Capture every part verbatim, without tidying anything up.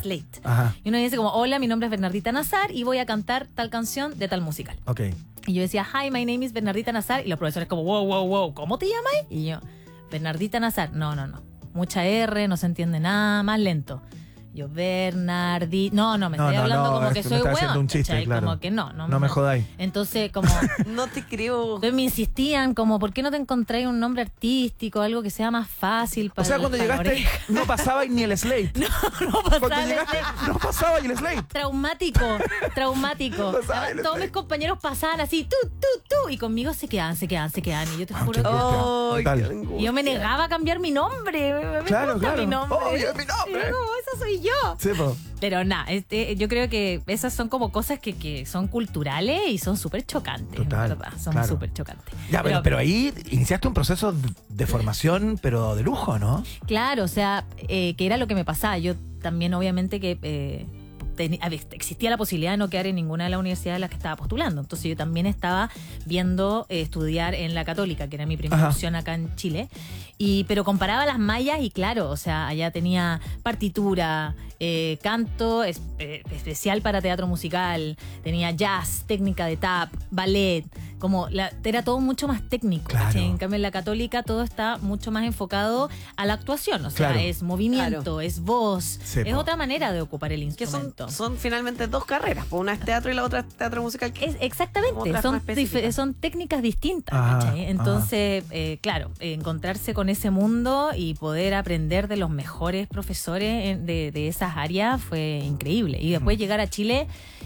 slate. Ajá. Y uno dice como, hola, mi nombre es Bernardita Nazar y voy a cantar tal canción de tal musical. Ok. Y yo decía, hi, my name is Bernardita Nazar. Y los profesores como, wow, wow, wow, ¿cómo te llamas? Y yo, Bernardita Nazar. No, no, no. Mucha R, no se entiende nada, más lento. Yo, Bernardi... No, no, me No, estoy no, hablando no, como es que que me soy está hueón. haciendo un chiste, ¿cachai? claro. Como que no, no, No me jodáis. Entonces, como... No te creo. Entonces me insistían como, ¿por qué no te encontráis un nombre artístico, algo que sea más fácil para O sea, cuando para la llegaste, oreja? no pasaba ni el slate. No, no pasaba Cuando el llegaste, slate. no pasaba ni el slate. Traumático, traumático. No pasaba el Todos slate. mis compañeros pasaban así, tú, tú, tú, y conmigo se quedaban, se quedaban, se quedaban. Y yo te Ah, juro qué que... angustia. Ay, Total. qué angustia. Y yo me negaba a cambiar mi nombre. Me Claro, gusta claro. mi nombre. Obvio, es mi nombre. Y yo, como, esa soy yo. Sí, po. Pero nada, este, yo creo que esas son como cosas que, que son culturales y son súper chocantes, Total, ¿verdad? Son claro. súper chocantes. Ya, pero, pero ahí iniciaste un proceso de formación, pero de lujo, ¿no? Claro, o sea, eh, que era lo que me pasaba. Yo también, obviamente, que eh, ten- a ver, existía la posibilidad de no quedar en ninguna de las universidades a las que estaba postulando. Entonces yo también estaba viendo eh, estudiar en la Católica, que era mi primera Ajá. opción acá en Chile. Y, pero comparaba las mallas y claro, o sea, allá tenía partitura, eh, canto es- eh, especial para teatro musical, tenía jazz, técnica de tap, ballet, como la, era todo mucho más técnico. Claro. ¿cachai? En cambio en la Católica todo está mucho más enfocado a la actuación, o sea, Claro. es movimiento, Claro. es voz, Sí, es po. otra manera de ocupar el Que son, instrumento. son finalmente dos carreras. pues Una es teatro y la otra es teatro musical. Es, exactamente, Otras son, más específicas. dife- son técnicas distintas. Ajá, ¿cachai? Entonces, eh, claro, eh, encontrarse con ese mundo y poder aprender de los mejores profesores en- de, de esas áreas fue increíble. Y después llegar a Chile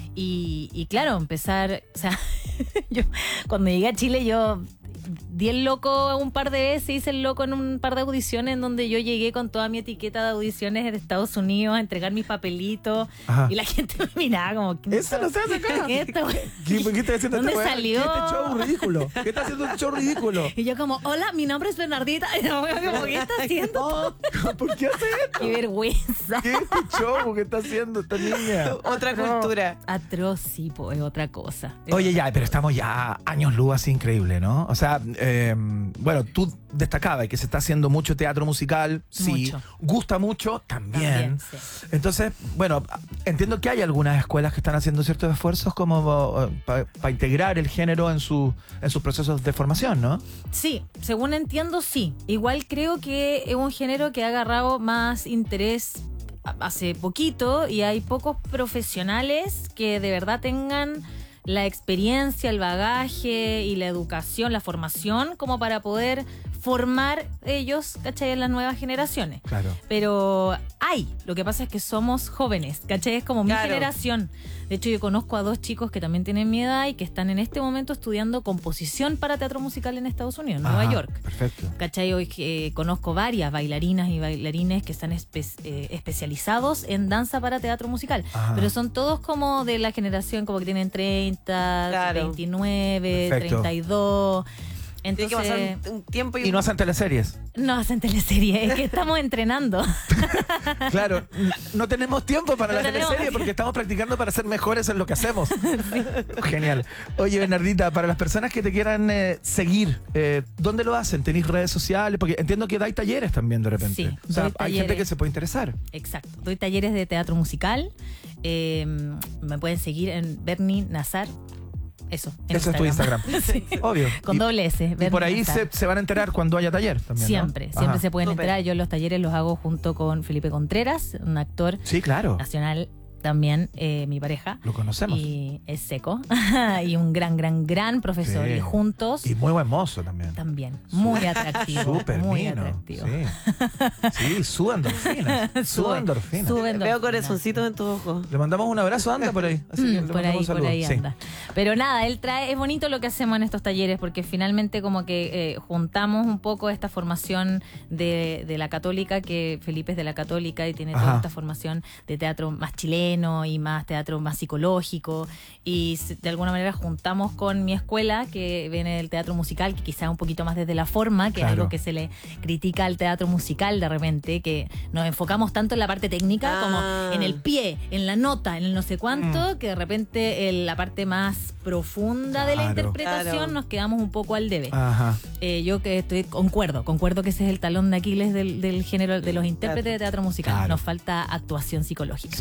y, y claro, empezar, o sea, yo cuando llegué a Chile yo di el loco un par de veces, hice el loco en un par de audiciones en donde yo llegué con toda mi etiqueta de audiciones de Estados Unidos a entregar mis papelitos Ajá. y la gente me miraba como... ¿qué Eso no se hace acá. ¿Qué esta wea? ¿Qué, ¿Qué está haciendo ¿Dónde esta weá? salió? ¿Qué este show ridículo? ¿Qué está haciendo un show ridículo? Y yo como, hola, mi nombre es Bernardita. Y yo como, ¿qué está haciendo? ¿Por qué hace esto? Qué vergüenza. ¿Qué es este show que está haciendo esta niña? Otra cultura. Atroz, sí, po, es otra cosa. Es Oye, otra ya, pero estamos ya años luz así increíble, ¿no? O sea, eh, bueno, tú destacabas que se está haciendo mucho teatro musical, sí, Mucho. gusta mucho, también. También, sí. Entonces, bueno, entiendo que hay algunas escuelas que están haciendo ciertos esfuerzos como para integrar el género en, su, en sus procesos de formación, ¿no? Sí, según entiendo, sí. Igual creo que es un género que ha agarrado más interés a- hace poquito y hay pocos profesionales que de verdad tengan la experiencia, el bagaje y la educación, la formación como para poder formar ellos, ¿cachai? En las nuevas generaciones. Claro. Pero hay, lo que pasa es que somos jóvenes, ¿cachai? Es como mi Claro. generación. De hecho, yo conozco a dos chicos que también tienen mi edad y que están en este momento estudiando composición para teatro musical en Estados Unidos, en Nueva Ajá, York. Perfecto. ¿Cachai? Hoy eh, conozco varias bailarinas y bailarines que están espe- eh, especializados en danza para teatro musical. Ajá. Pero son todos como de la generación como que tienen treinta, Claro. veintinueve, Perfecto. treinta y dos. Tiene que Entonces, pasar un tiempo y, Y no hacen teleseries. no hacen teleserie, es que estamos entrenando. Claro, n- no tenemos tiempo para No la tenemos teleserie porque estamos practicando para ser mejores en lo que hacemos. Genial. Oye, Bernardita, para las personas que te quieran eh, seguir, eh, ¿dónde lo hacen? ¿Tenéis redes sociales? Porque entiendo que dais talleres también de repente. Sí, o sea, doy hay gente talleres. que se puede interesar. Exacto. Doy talleres de teatro musical. Eh, me pueden seguir en Bernie Nazar. Eso. en Ese es tu Instagram. Sí. Obvio. Con Y- doble S. Y Bernie por ahí Nazar. se, se van a enterar cuando haya taller también, ¿no? Siempre, siempre Ajá. se pueden Súper. enterar. Yo los talleres los hago junto con Felipe Contreras, un actor Sí, claro. nacional también, eh, mi pareja. Lo conocemos. Y es seco. Y un gran, gran, gran profesor. Sí. Y juntos Y muy buen mozo también. también. Muy atractivo. Súper muy mino. atractivo. Sí. Sí, suda endorfinas. Suda Sube- endorfinas. sube veo endorfinas. corazoncitos en tus ojos. Le mandamos un abrazo, anda por ahí. Así que Mm, le por ahí, mandamos un por saludo. ahí Sí. anda. Pero nada, él trae, es bonito lo que hacemos en estos talleres porque finalmente como que eh, juntamos un poco esta formación de, de la católica, que Felipe es de la católica y tiene Ajá. toda esta formación de teatro más chileno y más teatro más psicológico y se- de alguna manera juntamos con mi escuela que viene del teatro musical, que quizá un poquito más desde la forma, que Claro. es algo que se le critica al teatro musical de repente, que nos enfocamos tanto en la parte técnica Ah. como en el pie, en la nota, en el no sé Mm. cuánto, que de repente en la parte más profunda de la Claro. interpretación Claro. nos quedamos un poco al debe. Ajá. Eh, yo que estoy concuerdo, concuerdo que ese es el talón de Aquiles del, del género de los intérpretes de teatro musical. Claro. Nos falta actuación psicológica.